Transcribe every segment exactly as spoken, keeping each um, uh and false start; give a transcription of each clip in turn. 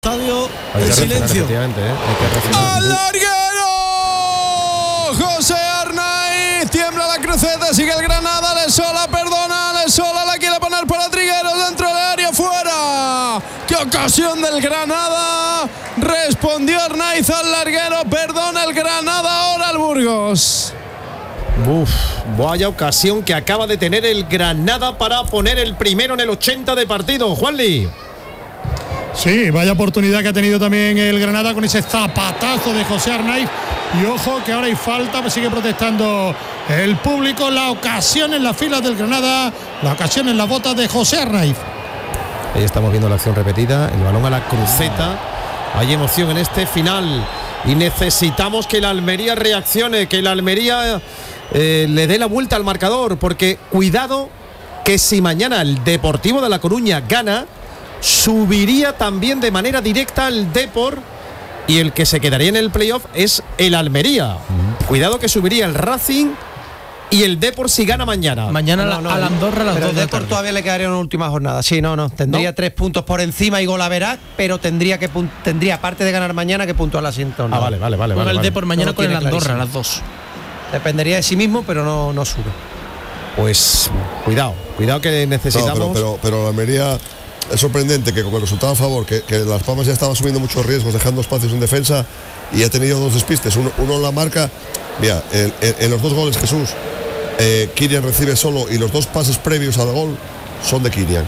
Estadio en silencio. ¿eh? ¡Al larguero! José Arnaiz, tiembla la cruceta, sigue el Granada, le sola, perdona, le sola, la quiere poner para Trigueros, dentro del área, fuera. ¡Qué ocasión del Granada! Respondió Arnaiz al larguero, perdona el Granada, ahora el Burgos. Uf, vaya ocasión que acaba de tener el Granada para poner el primero en el ochenta de partido, Juanli. Sí, vaya oportunidad que ha tenido también el Granada con ese zapatazo de José Arnaiz. Y ojo que ahora hay falta, sigue protestando el público. La ocasión en las filas del Granada, la ocasión en las botas de José Arnaiz. Ahí estamos viendo la acción repetida, el balón a la cruceta. Hay emoción en este final y necesitamos que la Almería reaccione, que la Almería eh, le dé la vuelta al marcador, porque cuidado que si mañana el Deportivo de La Coruña gana, subiría también de manera directa al Depor, y el que se quedaría en el playoff es el Almería. Uh-huh. Cuidado que subiría el Racing y el Depor si gana mañana. Mañana no, no, al Andorra a las pero dos el Depor todavía le quedaría una última jornada. Sí, no, no. Tendría ¿No? tres puntos por encima y golaveras, pero tendría que tendría aparte de ganar mañana que puntuar la siguiente jornada. Ah, vale, vale, vale. vale, el vale. Depor mañana no con el Andorra a las dos. Dependería de sí mismo, pero no, no sube. Pues cuidado, cuidado que necesitamos. No, pero, pero, pero la Almería. Es sorprendente que con el resultado a favor, que, que Las Palmas ya estaba asumiendo muchos riesgos, dejando espacios en defensa, y ha tenido dos despistes. Uno, uno en la marca. Mira, en, en, en los dos goles, Jesús, eh, Kylian recibe solo, y los dos pases previos al gol son de Kylian.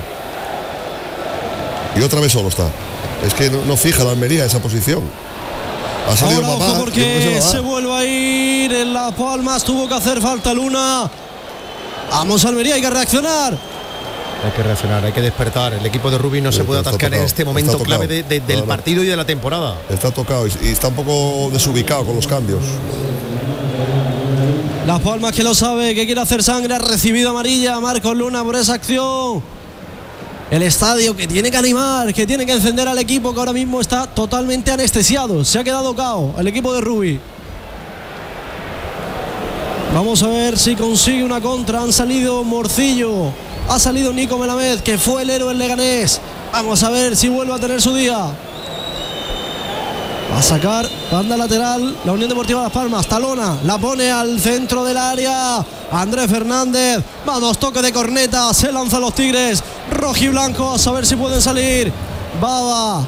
Y otra vez solo está. Es que no, no fija la Almería esa posición. Ha salido Ahora, papá, ojo porque se, se vuelve a ir en Las Palmas, tuvo que hacer falta Luna. Vamos, Almería, hay que reaccionar. Hay que reaccionar, hay que despertar. El equipo de Rubí no sí, se puede atascar tocado, en este momento clave de, de, del no, no. partido y de la temporada. Está tocado y, y está un poco desubicado con los cambios. Las Palmas que lo sabe, que quiere hacer sangre, ha recibido amarilla Marcos Luna por esa acción. El estadio que tiene que animar, que tiene que encender al equipo que ahora mismo está totalmente anestesiado. Se ha quedado cao el equipo de Rubí. Vamos a ver si consigue una contra. Han salido Morcillo, ha salido Nico Melamed, que fue el héroe en Leganés. Vamos a ver si vuelve a tener su día. Va a sacar banda lateral la Unión Deportiva Las Palmas. Talona, la pone al centro del área. Andrés Fernández. Vamos, toque de corneta. Se lanzan los Tigres rojiblancos. A ver si pueden salir. Baba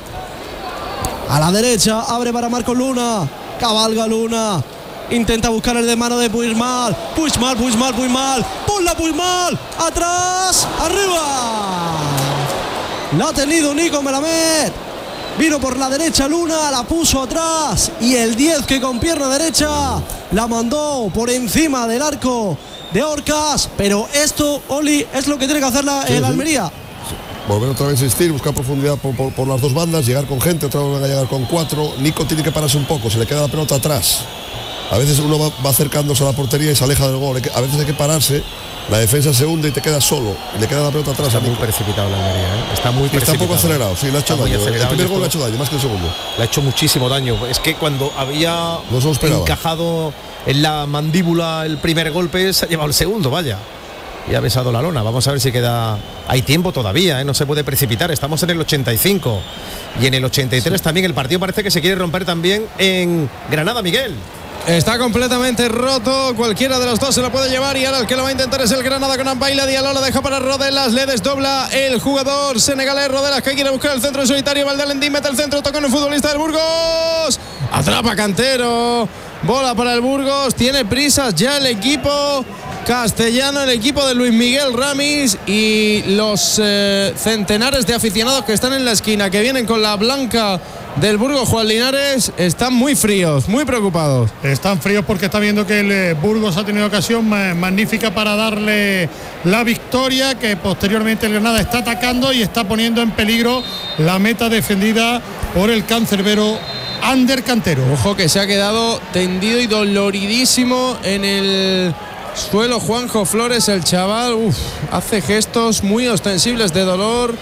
a la derecha. Abre para Marcos Luna. Cabalga Luna. Intenta buscar el de mano de Puigmal. Puigmal, Puigmal, Puigmal. Ponla Puigmal. Atrás. Arriba. La ha tenido Nico Melamed. Vino por la derecha Luna. La puso atrás. Y el diez que con pierna derecha la mandó por encima del arco de Orcas. Pero esto, Oli, es lo que tiene que hacer la, sí, el sí. Almería. Volver otra vez a insistir, buscar profundidad por, por, por las dos bandas. Llegar con gente, otra vez van a llegar con cuatro. Nico tiene que pararse un poco. Se le queda la pelota atrás. A veces uno va, va acercándose a la portería y se aleja del gol. A veces hay que pararse, la defensa se hunde y te quedas solo. Y le queda la pelota atrás. Está muy precipitado la Almería, ¿eh? Está muy sí, precipitado. Está un poco acelerado, sí, le ha hecho daño. El primer gol le ha hecho daño, más que el segundo. Le ha hecho muchísimo daño. Es que cuando había no encajado en la mandíbula el primer golpe, se ha llevado el segundo, vaya. Y ha besado la lona. Vamos a ver si queda. Hay tiempo todavía, ¿eh? No se puede precipitar. Estamos en el ochenta y cinco. Y en el ochenta y tres sí. También el partido parece que se quiere romper también en Granada, Miguel. Está completamente roto, cualquiera de los dos se lo puede llevar y ahora el que lo va a intentar es el Granada con Ampaila. Diallo la deja para Rodelas, le desdobla el jugador senegalés Rodelas que quiere buscar el centro en solitario. Valdalendín mete el centro, toca en el futbolista del Burgos, atrapa Cantero, bola para el Burgos, tiene prisas ya el equipo castellano, el equipo de Luis Miguel Ramis y los eh, centenares de aficionados que están en la esquina, que vienen con la blanca del Burgos. Juan Linares, están muy fríos, muy preocupados. Están fríos porque está viendo que el Burgos ha tenido ocasión magnífica para darle la victoria, que posteriormente el Granada está atacando y está poniendo en peligro la meta defendida por el cancerbero Ander Cantero. Ojo que se ha quedado tendido y doloridísimo en el suelo Juanjo Flores, el chaval. Uf, hace gestos muy ostensibles de dolor.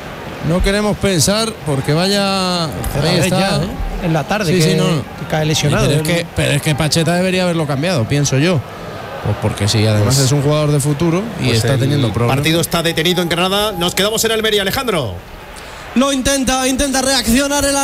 No queremos pensar porque vaya ahí está, ya, ¿eh? En la tarde sí, que, sí, no. que cae lesionado. Pero es que, pero es que Pacheta debería haberlo cambiado, pienso yo. Pues porque sí, además pues, es un jugador de futuro y pues está teniendo problemas. El partido está detenido en Granada. Nos quedamos en Almería, Alejandro. Lo intenta, intenta reaccionar el